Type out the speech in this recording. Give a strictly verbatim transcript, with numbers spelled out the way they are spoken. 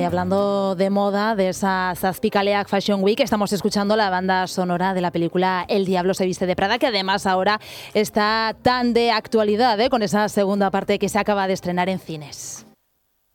y hablando de moda, de esa Zazpicaleac Fashion Week, estamos escuchando la banda sonora de la película El Diablo se viste de Prada, que además ahora está tan de actualidad, ¿eh? Con esa segunda parte que se acaba de estrenar en cines.